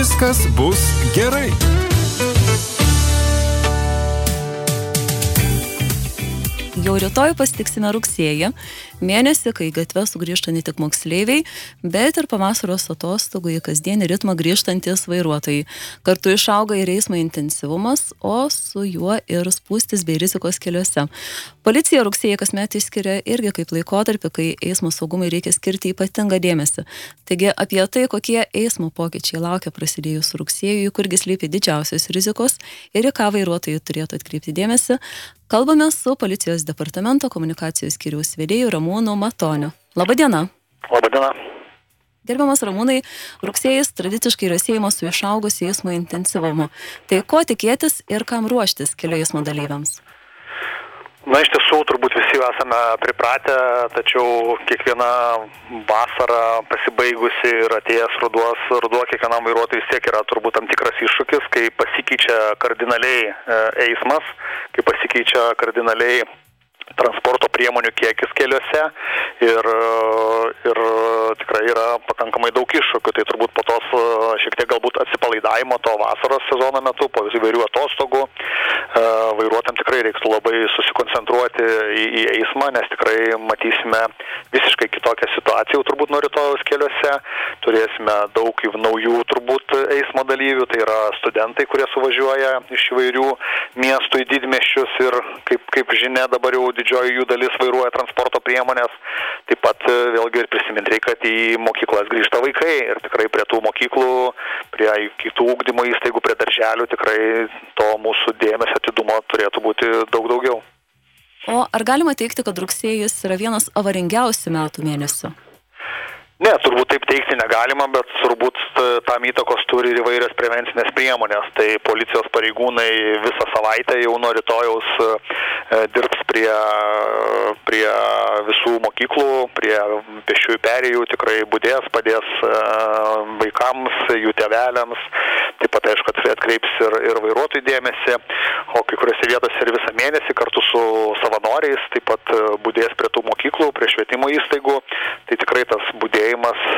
viskas bus gerai. Jau rytoj pasitiksime rugsėjį, mėnesį, kai gatve sugrįžta ne tik moksleiviai, bet ir pavasaros atostogų į kasdienį ritmą grįžtantis vairuotojai. Kartu išauga ir eismo intensyvumas, o su juo ir spūstis bei rizikos keliuose. Policija rugsėjį kasmet išskiria irgi kaip laikotarpį, kai eismo saugumui reikia skirti ypatingą dėmesį. Taigi apie tai, kokie eismo pokyčiai laukia prasidėjus rugsėjui, kurgi slypi didžiausios rizikos ir į ką vairuotojai turėtų atkreipti dėmesį, kalbame su policijos departamento komunikacijos skyriaus vedėju Ramūnu Matoniu. Labadiena. Labadiena. Gerbiamas Ramūnai, rugsėjis tradiciškai yra siejamas su išaugusiu eismo intensyvumu. Tai ko tikėtis ir kam ruoštis kelių eismo dalyviams? Na, iš tiesų, turbūt visi esame pripratę, tačiau kiekviena vasara pasibaigusi ir atėjęs ruduo kiekvienam vairuotojui vis tiek yra turbūt tam tikras iššūkis, kai pasikeičia kardinaliai eismas, kai pasikeičia kardinaliai transporto priemonių kiekis keliuose ir tikrai yra pakankamai daug iššūkių. Tai turbūt po tos šiek tiek galbūt atsipalaidavimo to vasaros sezono metu, po įvairių atostogų, vairuotojams tikrai reiktų labai susikoncentruoti į eismą, nes tikrai matysime visiškai kitokią situaciją turbūt nuo rytojaus keliuose. Turėsime daug naujų turbūt eismo dalyvių, tai yra studentai, kurie suvažiuoja iš įvairių miestų į didmiesčius ir kaip žinia dabar jau didžioji jų dalis vairuoja transporto priemonės. Taip pat vėlgi ir prisiminti reikia, kad į mokyklas grįžta vaikai ir tikrai prie tų mokyklų, prie kitų ugdymo įstaigų, prie darželių tikrai to mūsų dėmesio atidumo turėtų būti daug daugiau. O ar galima teikti, kad rugsėjis yra vienas avaringiausių metų mėnesių? Ne, turbūt taip teikti negalima, bet turbūt tam įtakos turi ir įvairios prevencinės priemonės. Tai policijos pareigūnai visą savaitę jau nuo rytojaus dirbs prie visų mokyklų, prie pėsčiųjų perėjų, tikrai budės, padės vaikams, jų tėveliams. Taip pat, aišku, atkreips ir vairuotojų dėmesį, o kai kuriuose vietose ir visą mėnesį kartu su savanoriais taip pat budės prie tų mokyklų, prie švietimo įstaigų. Tai tikrai tas budėjimas